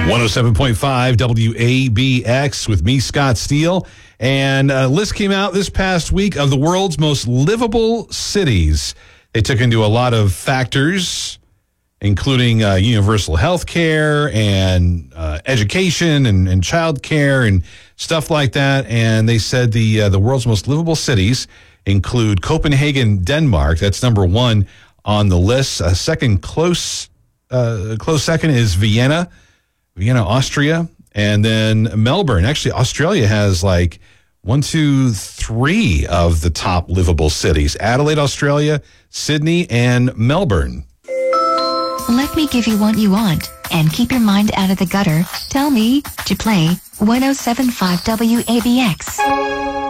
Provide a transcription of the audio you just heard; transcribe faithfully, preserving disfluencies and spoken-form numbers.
one oh seven point five W A B X with me, Scott Steele. And a list came out this past week of the world's most livable cities. They took into a lot of factors, including uh, universal health care and uh, education and, and child care and stuff like that. And they said the uh, the world's most livable cities include Copenhagen, Denmark. That's number one on the list. A second close, uh, close second is Vienna, Vienna, Austria, and then Melbourne. Actually, Australia has like one, two, three of the top livable cities: Adelaide, Australia, Sydney, and Melbourne. Let me give you what you want and keep your mind out of the gutter. Tell me to play one oh seven point five W A B X.